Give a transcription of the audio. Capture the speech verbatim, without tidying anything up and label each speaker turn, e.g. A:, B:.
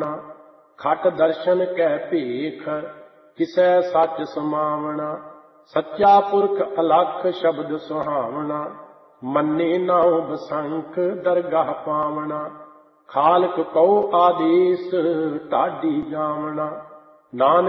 A: ਭਾਵਨਾ। ਖਟ ਦਰਸ਼ਨ ਕੈ ਭੇਖ ਕਿਸੈ ਸੱਚ ਸਮਾਵਣਾ। ਸੱਚਾ ਪੁਰਖ ਅਲਖ ਸ਼ਬਦ ਸੁਹਾਵਣਾ। ਮੰਨੇ ਨਾਉ ਬਸੰਖ ਦਰਗਾਹ ਪਾਵਣਾ। ਖਾਲਕ ਕਉ ਆਦੇਸ ਢਾਡੀ ਜਾਵਣਾ। ਨਾਨਕ